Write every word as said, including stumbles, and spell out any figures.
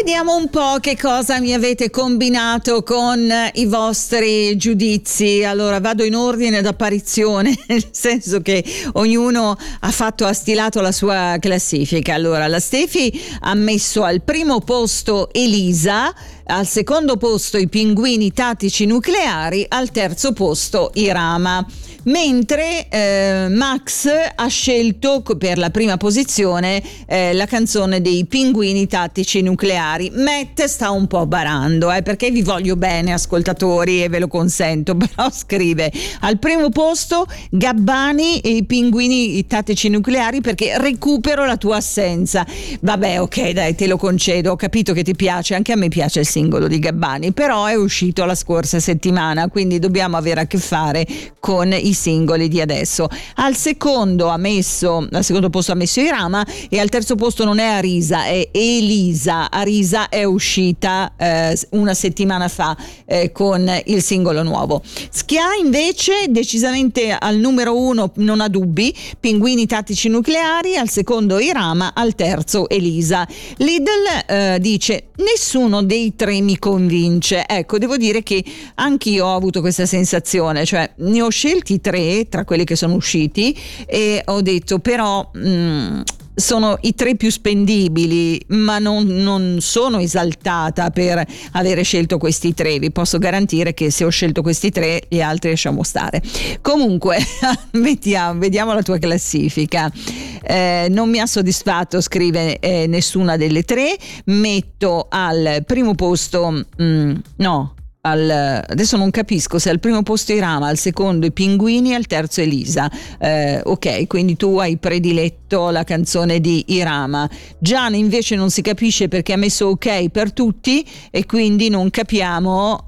Vediamo un po' che cosa mi avete combinato con i vostri giudizi. Allora vado in ordine d'apparizione, nel senso che ognuno ha fatto, ha stilato la sua classifica. Allora la Stefi ha messo al primo posto Elisa, al secondo posto i pinguini tattici nucleari, al terzo posto Irama. Mentre eh, Max ha scelto per la prima posizione eh, la canzone dei pinguini tattici nucleari. Matt sta un po' barando, eh, perché vi voglio bene ascoltatori e ve lo consento, però scrive al primo posto Gabbani e i pinguini tattici nucleari perché recupero la tua assenza. Vabbè, ok, dai, te lo concedo, ho capito che ti piace, anche a me piace il singolo di Gabbani, però è uscito la scorsa settimana, quindi dobbiamo avere a che fare con i singoli di adesso. Al secondo ha messo al secondo posto ha messo Irama e al terzo posto non è Arisa, è Elisa. Arisa è uscita eh, una settimana fa eh, con il singolo nuovo. Schia invece decisamente al numero uno, non ha dubbi, Pinguini tattici nucleari, al secondo Irama, al terzo Elisa. Lidl eh, dice nessuno dei tre mi convince. Ecco, devo dire che anch'io ho avuto questa sensazione, cioè ne ho scelti tre tra quelli che sono usciti e ho detto però mh, sono i tre più spendibili, ma non, non sono esaltata per avere scelto questi tre. Vi posso garantire che se ho scelto questi tre gli altri lasciamo stare. Comunque vediamo, vediamo la tua classifica. Eh, non mi ha soddisfatto, scrive eh, nessuna delle tre. Metto al primo posto mh, no Al, adesso non capisco se al primo posto Irama, al secondo i Pinguini, al terzo Elisa. Eh, ok, quindi tu hai prediletto la canzone di Irama. Gian invece non si capisce perché ha messo ok per tutti e quindi non capiamo